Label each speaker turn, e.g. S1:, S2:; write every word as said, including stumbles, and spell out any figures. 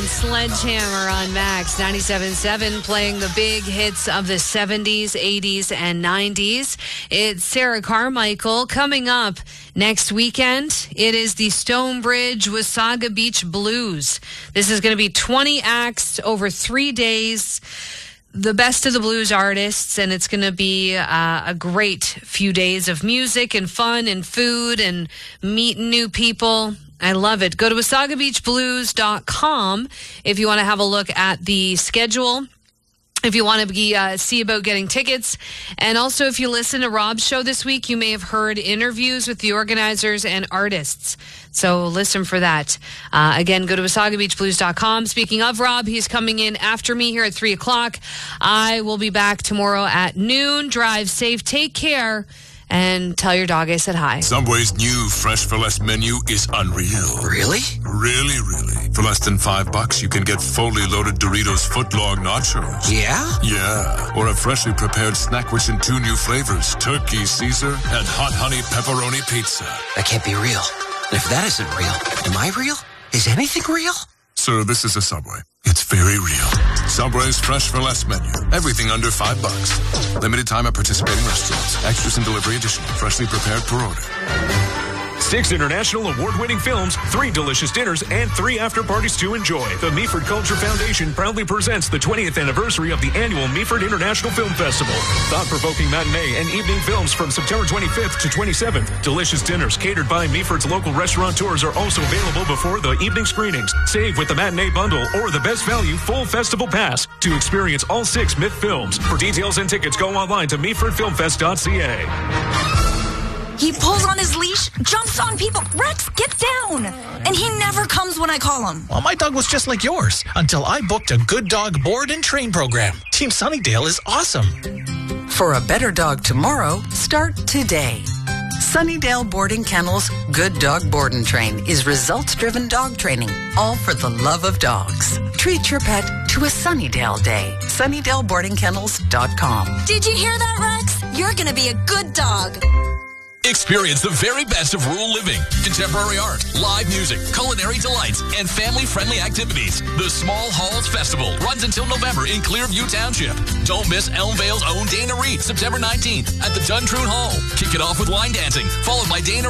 S1: Sledgehammer on Max ninety-seven point seven, playing the big hits of the seventies, eighties, and nineties. It's Sarah Carmichael. Coming up next weekend, it is the Stonebridge Wasaga Beach Blues. This is going to be twenty acts over three days. The best of the blues artists, and it's going to be uh, a great few days of music and fun and food and meeting new people. I love it. Go to wasaga beach blues dot com if you want to have a look at the schedule, if you want to be, uh, see about getting tickets. And also, if you listen to Rob's show this week, you may have heard interviews with the organizers and artists. So listen for that. Uh, again, go to wasaga beach blues dot com. Speaking of Rob, he's coming in after me here at three o'clock. I will be back tomorrow at noon. Drive safe. Take care. And tell your dog I said hi.
S2: Subway's new Fresh for Less menu is unreal.
S3: Really?
S2: Really, really. For less than five bucks, you can get fully loaded Doritos footlong nachos.
S3: Yeah?
S2: Yeah. Or a freshly prepared snack rich in two new flavors, turkey Caesar and hot honey pepperoni pizza.
S3: That can't be real. If that isn't real, am I real? Is anything real?
S2: Sir, this is a Subway. It's very real. Subway's Fresh for Less menu. Everything under five bucks. Limited time at participating restaurants. Extras and delivery additional. Freshly prepared per order.
S4: Six international award-winning films, three delicious dinners, and three after-parties to enjoy. The Meaford Culture Foundation proudly presents the twentieth anniversary of the annual Meaford International Film Festival. Thought-provoking matinee and evening films from September twenty-fifth to twenty-seventh. Delicious dinners catered by Meaford's local restaurateurs are also available before the evening screenings. Save with the matinee bundle or the best value full festival pass to experience all six M I F films. For details and tickets, go online to meaford film fest dot c a.
S5: He pulls on his leash, jumps on people. Rex, get down! And he never comes when I call him.
S6: Well, my dog was just like yours until I booked a Good Dog Board and Train program. Team Sunnydale is awesome.
S7: For a better dog tomorrow, start today. Sunnydale Boarding Kennels Good Dog Board and Train is results-driven dog training, all for the love of dogs. Treat your pet to a Sunnydale day. Sunnydale Boarding Kennels dot com.
S5: Did you hear that, Rex? You're going to be a good dog.
S8: Experience the very best of rural living. Contemporary art, live music, culinary delights, and family-friendly activities. The Small Halls Festival runs until November in Clearview Township. Don't miss Elmvale's own Dana Reed, September nineteenth at the Duntroon Hall. Kick it off with line dancing, followed by Dana